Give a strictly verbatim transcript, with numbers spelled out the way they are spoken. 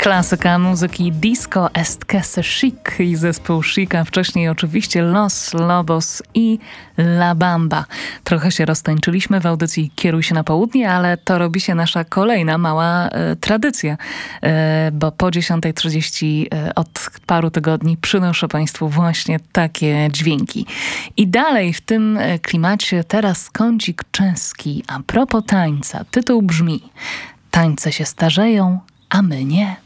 Klasyka muzyki disco est que c'est chic i zespół Chica, wcześniej oczywiście Los Lobos i La Bamba. Trochę się roztańczyliśmy w audycji Kieruj się na południe, ale to robi się nasza kolejna mała e, tradycja, e, bo po dziesiątej trzydzieści e, od paru tygodni przynoszę Państwu właśnie takie dźwięki. I dalej w tym klimacie teraz kącik czeski. A propos tańca, tytuł brzmi: tańce się starzeją, a my nie.